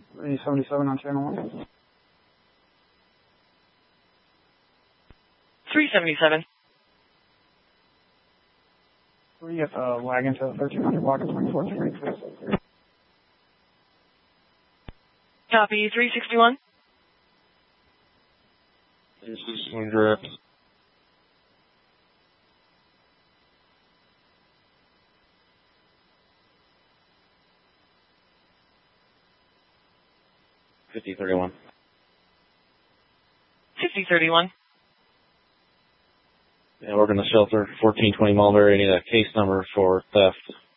377 on channel 1. 377. 3 at the wagon to 1300 block of 24th Street, please. Copy, 361. This is Swing Direct. $5031. 5031. Yeah, we're going to shelter 1420 Mulberry. I need a case number for theft.